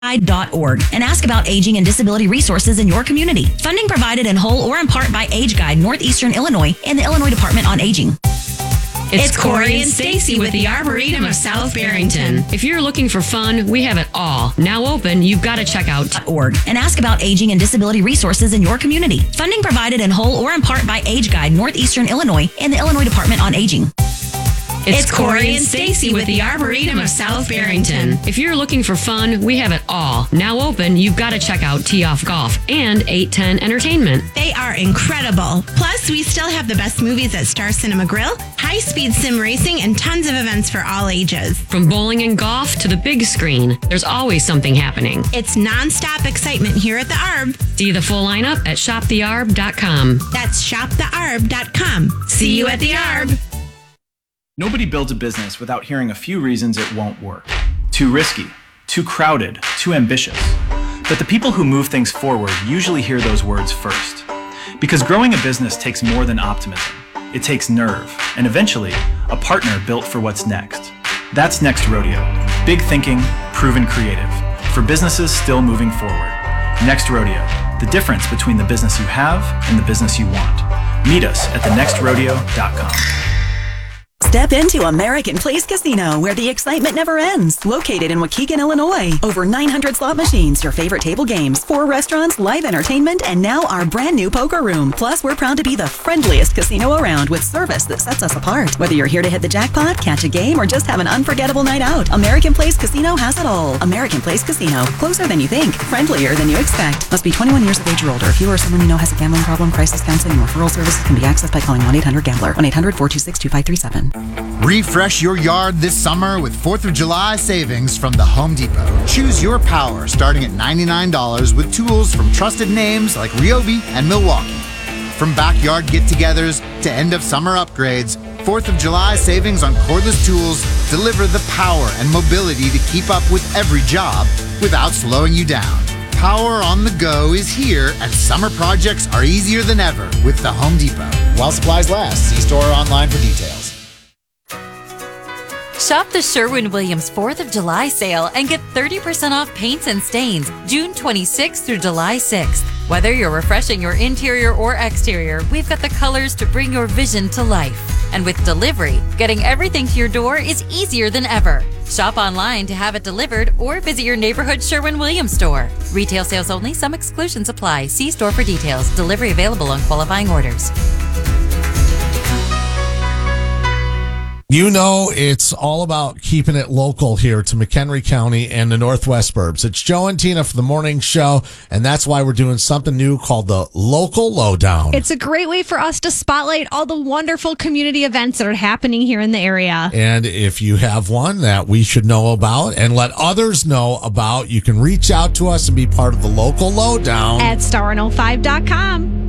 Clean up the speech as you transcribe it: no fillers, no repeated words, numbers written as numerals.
AgeGuide.org and ask about aging and disability resources in your community. Funding provided in whole or in part by Age Guide Northeastern Illinois and the Illinois Department on Aging. It's Corey and Stacy with the Arboretum of South Barrington. If you're looking for fun, we have it all. Now open, you've got to check out .org and ask about aging and disability resources in your community. Funding provided in whole or in part by Age Guide Northeastern Illinois and the Illinois Department on Aging. It's Corey and Stacy with the Arboretum of South Barrington. If you're looking for fun, we have it all. Now open, you've got to check out Tee Off Golf and 810 Entertainment. They are incredible. Plus, we still have the best movies at Star Cinema Grill, high-speed sim racing, and tons of events for all ages. From bowling and golf to the big screen, there's always something happening. It's nonstop excitement here at the Arb. See the full lineup at shopthearb.com. That's shopthearb.com. See you at the Arb. Nobody builds a business without hearing a few reasons it won't work. Too risky, too crowded, too ambitious. But the people who move things forward usually hear those words first. Because growing a business takes more than optimism. It takes nerve, and eventually, a partner built for what's next. That's Next Rodeo. Big thinking, proven creative. For businesses still moving forward. Next Rodeo. The difference between the business you have and the business you want. Meet us at thenextrodeo.com. Step into American Place Casino, where the excitement never ends. Located in Waukegan, Illinois. Over 900 slot machines, your favorite table games, 4 restaurants, live entertainment, and now our brand new poker room. Plus, we're proud to be the friendliest casino around with service that sets us apart. Whether you're here to hit the jackpot, catch a game, or just have an unforgettable night out, American Place Casino has it all. American Place Casino. Closer than you think. Friendlier than you expect. Must be 21 years of age or older. If you or someone you know has a gambling problem, crisis counseling and referral services can be accessed by calling 1-800-GAMBLER. 1-800-426-2537. Refresh your yard this summer with 4th of July savings from the Home Depot. Choose your power starting at $99 with tools from trusted names like Ryobi and Milwaukee. From backyard get-togethers to end-of-summer upgrades, 4th of July savings on cordless tools deliver the power and mobility to keep up with every job without slowing you down. Power on the go is here, and summer projects are easier than ever with the Home Depot. While supplies last, see store or online for details. Shop the Sherwin-Williams 4th of July sale and get 30% off paints and stains June 26th through July 6th. Whether you're refreshing your interior or exterior, we've got the colors to bring your vision to life. And with delivery, getting everything to your door is easier than ever. Shop online to have it delivered or visit your neighborhood Sherwin-Williams store. Retail sales only. Some exclusions apply. See store for details. Delivery available on qualifying orders. You know, it's all about keeping it local here to McHenry County and the Northwest Burbs. It's Joe and Tina for the morning show, and that's why we're doing something new called the Local Lowdown. It's a great way for us to spotlight all the wonderful community events that are happening here in the area. And if you have one that we should know about and let others know about, you can reach out to us and be part of the Local Lowdown at star105.com.